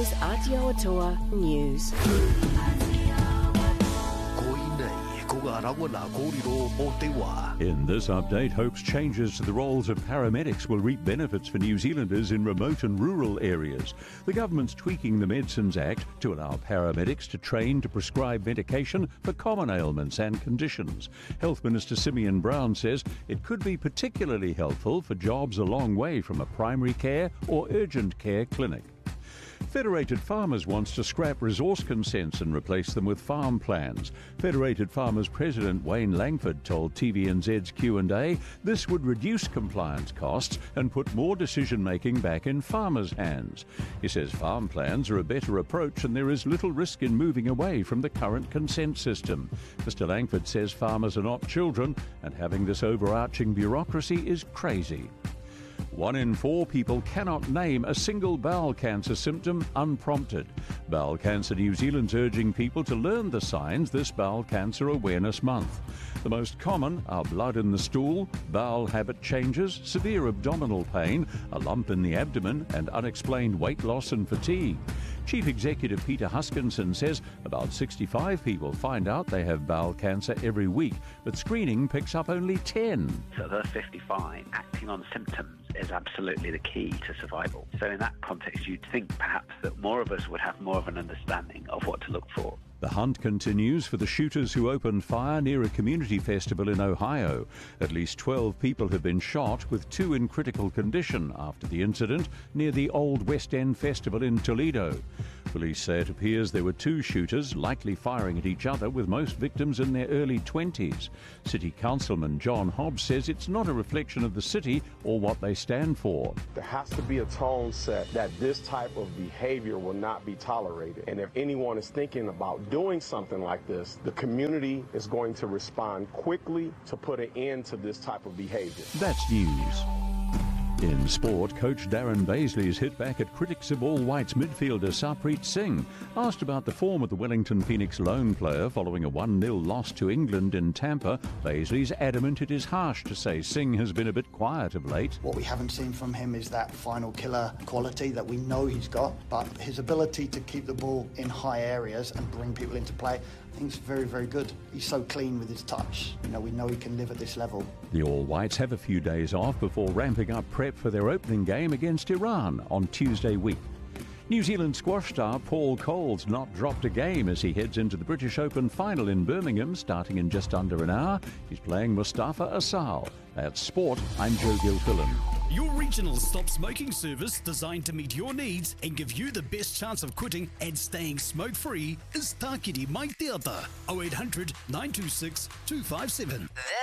is Aotearoa News. In this update, Hope's changes to the roles of paramedics will reap benefits for New Zealanders in remote and rural areas. The government's tweaking the Medicines Act to allow paramedics to train to prescribe medication for common ailments and conditions. Health Minister Simeon Brown says it could be particularly helpful for jobs a long way from a primary care or urgent care clinic. Federated Farmers wants to scrap resource consents and replace them with farm plans. Federated Farmers President Wayne Langford told TVNZ's Q&A this would reduce compliance costs and put more decision-making back in farmers' hands. He says farm plans are a better approach and there is little risk in moving away from the current consent system. Mr Langford says farmers are not children and having this overarching bureaucracy is crazy. 1 in 4 people cannot name a single bowel cancer symptom unprompted. Bowel Cancer New Zealand's urging people to learn the signs this Bowel Cancer Awareness Month. The most common are blood in the stool, bowel habit changes, severe abdominal pain, a lump in the abdomen, and unexplained weight loss and fatigue. Chief Executive Peter Huskinson says about 65 people find out they have bowel cancer every week, but screening picks up only 10. So those 55, acting on symptoms is absolutely the key to survival. So in that context, you'd think perhaps that more of us would have more of an understanding of what to look for. The hunt continues for the shooters who opened fire near a community festival in Ohio. At least 12 people have been shot, with 2 in critical condition after the incident near the Old West End Festival in Toledo. Police say it appears there were 2 shooters, likely firing at each other, with most victims in their early 20s. City Councilman John Hobbs says it's not a reflection of the city or what they stand for. There has to be a tone set that this type of behavior will not be tolerated. And if anyone is thinking about doing something like this, the community is going to respond quickly to put an end to this type of behavior. That's news. In sport, coach Darren Bazley's hit back at critics of All Whites midfielder Sarpreet Singh. Asked about the form of the Wellington Phoenix lone player following a 1-0 loss to England in Tampa, Bazley's adamant it is harsh to say Singh has been a bit quiet of late. What we haven't seen from him is that final killer quality that we know he's got, but his ability to keep the ball in high areas and bring people into play, I think it's very, very good. He's so clean with his touch. We know he can live at this level. The All Whites have a few days off before ramping up prep for their opening game against Iran on Tuesday week. New Zealand squash star Paul Cole's not dropped a game as he heads into the British Open final in Birmingham starting in just under an hour. He's playing Mustafa Asal. That's sport. I'm Joe Gilfillan. Your regional stop smoking service designed to meet your needs and give you the best chance of quitting and staying smoke-free is Tākiri Mai Te Ata, 0800 926 257.